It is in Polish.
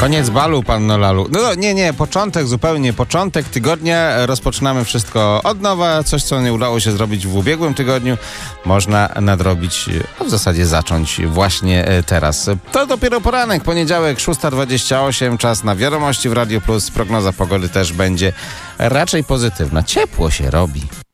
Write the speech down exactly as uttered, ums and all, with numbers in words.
Koniec balu, panno Lalu. No, no nie, nie, początek, zupełnie początek tygodnia. Rozpoczynamy wszystko od nowa. Coś, co nie udało się zrobić w ubiegłym tygodniu, można nadrobić, a w zasadzie zacząć właśnie teraz. To dopiero poranek, poniedziałek, szósta dwadzieścia osiem, czas na wiadomości w Radio Plus. Prognoza pogody też będzie raczej pozytywna. Ciepło się robi.